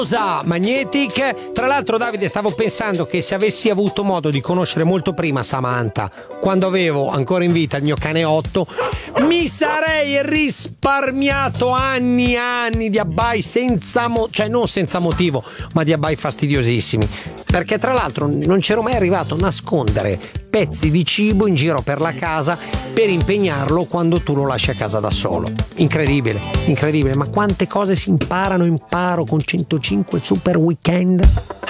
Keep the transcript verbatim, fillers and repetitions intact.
Magnetic. Tra l'altro, Davide, stavo pensando che se avessi avuto modo di conoscere molto prima Samantha, quando avevo ancora in vita il mio cane Otto, mi sarei risparmiato anni e anni di abbai senza mo- cioè non senza motivo, ma di abbai fastidiosissimi. Perché tra l'altro non c'ero mai arrivato a nascondere pezzi di cibo in giro per la casa per impegnarlo quando tu lo lasci a casa da solo. Incredibile, incredibile, ma quante cose si imparano, imparo con centocinque Super Weekend.